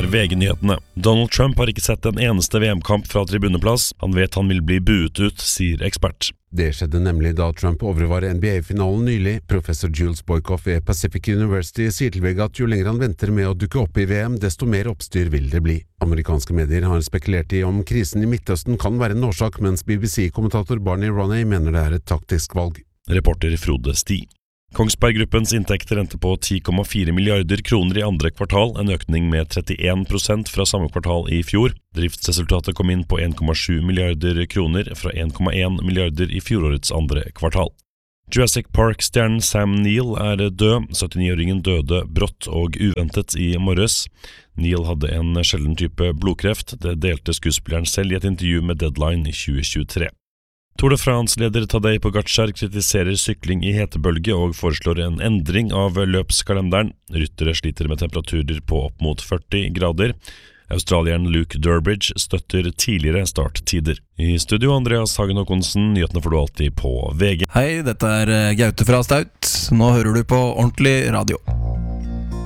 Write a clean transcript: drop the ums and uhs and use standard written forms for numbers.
VG-nyhetene. Donald Trump har ikke sett en eneste VM-kamp fra tribuneplass. Han vet han vil bli buet ut, sier ekspert. Det skjedde nemlig da Trump overvar NBA-finalen nylig. Professor Jules Boykoff ved Pacific University sier til VG at jo lenger han venter med å dukke opp i VM, desto mer oppstyr vil det bli. Amerikanske medier har spekulert i om krisen i Midtøsten kan være en årsak, mens BBC-kommentator Barney Ronay mener det er et taktisk valg. Reporter Frode Sti. Kongsberg Gruppens inntekter endte på 10,4 milliarder kroner i andre kvartal, en økning med 31% fra samme kvartal i fjor. Driftsresultatet kom inn på 1,7 milliarder kroner fra 1,1 milliarder i fjorårets andre kvartal. Jurassic Park-stjernen Sam Neill er død. 79-åringen døde brått og uventet i morges. Neill hadde en sjelden type blodkreft. Det delte skuespilleren selv i et intervju med Deadline i 2023. Tour de France-leder Tadej Pogačar kritiserer sykling i hetebølge og foreslår en endring av løpskalenderen. Ryttere sliter med temperaturer på opp mot 40 grader. Australieren Luke Durbridge støtter tidligere starttider. I studio Andreas Hagen Håkonsen, nyhetene får du alltid på VG. Hei, dette er Gaute fra Staut. Nå hører du på Ordentlig Radio.